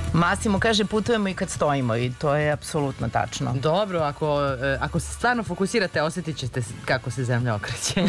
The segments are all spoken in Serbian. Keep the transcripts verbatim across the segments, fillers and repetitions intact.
Masimo kaže putujemo i kad stojimo i to je apsolutno tačno. Dobro, ako, ako se stvarno fokusirate, osjetit ćete kako se zemlja okreće.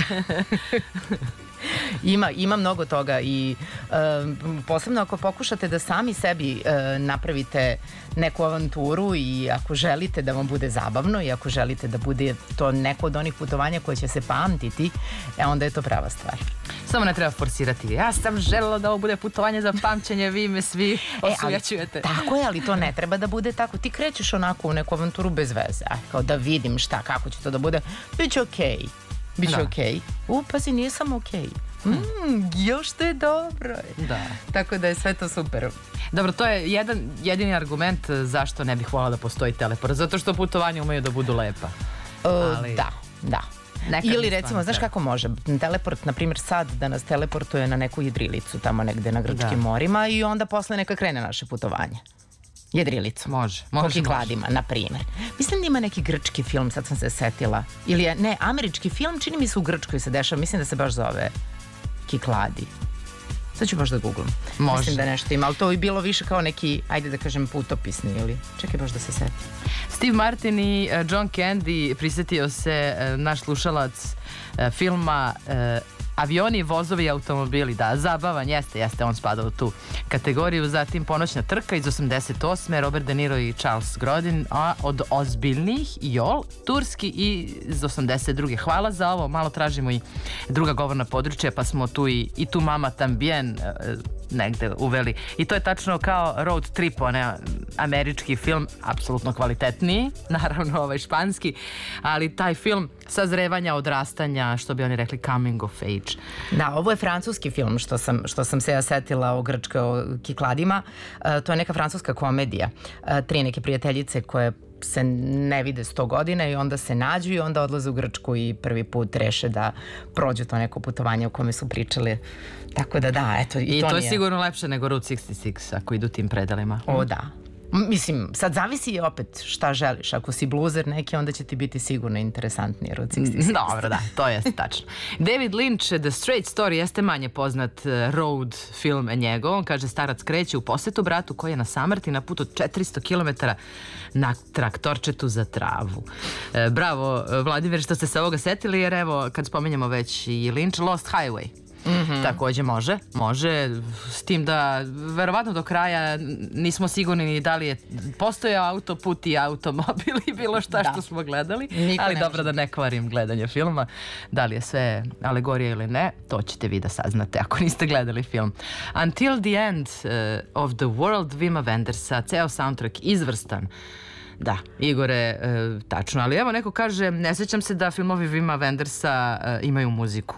Ima, ima mnogo toga i e, posebno ako pokušate da sami sebi e, napravite neku avanturu i ako želite da vam bude zabavno i ako želite da bude to neko od onih putovanja koje će se pamtiti, e, onda je to prava stvar. Samo ne treba forsirati. Ja sam želela da ovo bude putovanje za pamćenje, vi me svi osujećujete. E, tako je, ali to ne treba da bude tako. Ti krećeš onako u neku avanturu bez veze. Aj, kao da vidim šta, kako će to da bude. Biće okej. Okay. Biće da. okej. Okay. U, pazi, nisam okej. Okay. Mm, još to je dobro. Da. Tako da je sve to super. Dobro, to je jedan jedini argument zašto ne bih voljela da postoji teleport. Zato što putovanja umeju da budu lepa. Ali... Uh, da, da. Nekad ili recimo, znaš kako može? Teleport, na primjer sad da nas teleportuje na neku jedrilicu tamo negde na grčkim da. morima i onda posle neka krene naše putovanje. Jedrilicu. Može. Može. Po Kikladima, na primjer. Mislim da ima neki grčki film, sad sam se setila. Ili je, ne, američki film, čini mi se u Grčkoj se dešava, mislim da se baš zove Kikladi. Sad ću baš da googlam. Može. Mislim da nešto ima, ali to bi bilo više kao neki, ajde da kažem, putopisni ili... Čekaj baš da se seti. Steve Martin i uh, John Candy, prisetio se uh, naš slušalac uh, filma uh, Avioni, vozovi i automobili. Da, zabavan, jeste, jeste, on spada u tu kategoriju. Zatim Ponoćna trka iz osamdeset osme Robert De Niro i Charles Grodin, a od ozbiljnih Jol, turski i iz osamdeset druge Hvala za ovo, malo tražimo i druga govorna područja, pa smo tu i, i tu Mama Tambien uh, negde uveli. I to je tačno kao road trip, onaj američki film, apsolutno kvalitetniji, naravno ovaj španski, ali taj film sazrevanja, odrastanja, što bi oni rekli coming of age. Da, ovo je francuski film što sam, što sam se ja setila o Grčkoj, o Kikladima. E, to je neka francuska komedija. E, tri neke prijateljice koje se ne vide sto godina i onda se nađu i onda odlaze u Grčku i prvi put reše da prođu to neko putovanje o kome su pričali. Tako da da, eto. I, I to, to je nije... sigurno lepše nego Route šezdeset šest ako idu tim predelima. O da. Mislim, sad zavisi opet šta želiš. Ako si bluzer neki, onda će ti biti sigurno interesantniji Route šezdeset šest. Dobro, da, to je tačno. David Lynch, The Straight Story, jeste manje poznat road film njegov. On kaže, starac kreće u posetu bratu koji je na samrti na putu od četiristo kilometara na traktorčetu za travu. E, bravo, Vladimir, što ste se ovoga setili, jer evo, kad spomenjamo već i Lynch, Lost Highway. Mm-hmm. Takođe može, može, s tim da verovatno do kraja nismo sigurni ni da li je postojao autoput i automobil i bilo šta da. što smo gledali. Niko ali dobro da ne kvarim gledanje filma. Da li je sve alegorija ili ne, to ćete vi da saznate ako niste gledali film. Until the End uh, of the World, Wima Wendersa, ceo soundtrack izvrstan. Da, Igore, e, tačno, ali evo neko kaže, ne sjećam se da filmovi Wima Wendersa e, imaju muziku.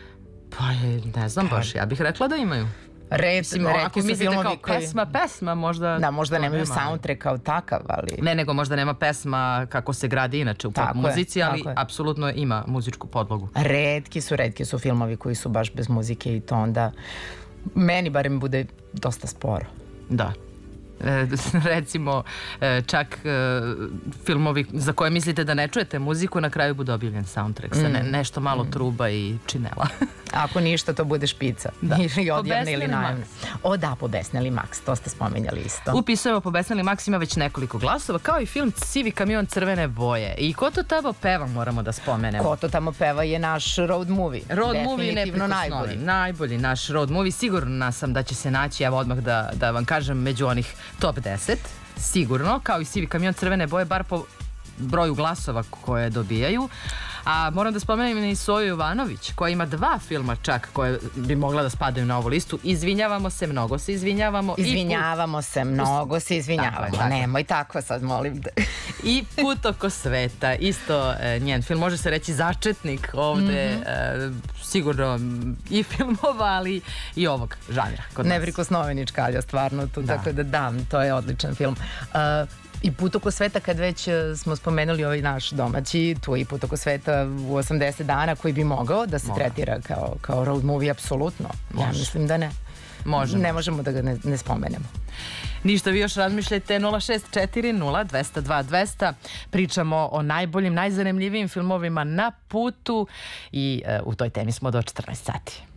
Pa ne znam baš, ja bih rekla da imaju. Red, ako mislite kao koji... pesma, pesma možda... Da, možda nemaju soundtrack kao takav, ali... Ne, nego možda nema pesma kako se gradi inače u pop muzici, ali apsolutno ima muzičku podlogu. Redki su, redki su filmovi koji su baš bez muzike i to onda meni barem bude dosta sporo. Da. E, recimo čak e, filmovi za koje mislite da ne čujete muziku, na kraju bude objavljen soundtrack sa ne, nešto malo truba i činela. Ako ništa, to bude špica. Da. Ili odjavne ili najavne. O da, Pobesneli Max, to ste spomenjali isto. Upisujemo Pobesneli Max, ima već nekoliko glasova, kao i film Sivi kamion crvene boje. I ko to tamo peva, moramo da spomenemo. Ko to tamo peva je naš road movie. Road movie neprikosnoven. Najbolji. Najbolji naš road movie. Sigurna sam da će se naći, evo odmah da, da vam kažem, među onih top deset. Sigurno, kao i Sivi kamion crvene boje, bar po broju glasova koje dobijaju. A moram da spomenem i Soju Jovanović, koja ima dva filma čak koje bi mogla da spadaju na ovu listu. Izvinjavamo se, mnogo se izvinjavamo. Izvinjavamo se, mnogo se izvinjavamo. Tako, tako. Nemoj tako sad, molim te. I Put oko sveta, isto e, njen film, može se reći začetnik ovde, mm-hmm. e, sigurno i filmova, ali i ovog žanra kod nas. Neprikosnoveni čkalja, stvarno tu, da. Tako da da, to je odličan film. Uh, I Put oko sveta, kad već smo spomenuli ovaj naš domaći, tu je i Put oko sveta u osamdeset dana koji bi mogao da se Moga. tretira kao, kao road movie, apsolutno. Ja mislim da ne. Možemo. Ne možemo da ga ne, ne spomenemo. Ništa, vi još razmišljajte. Nula šest četiri nula dvesta dva dvesta. Pričamo o najboljim, najzanimljivijim filmovima na putu i uh, u toj temi smo do četrnaest sati.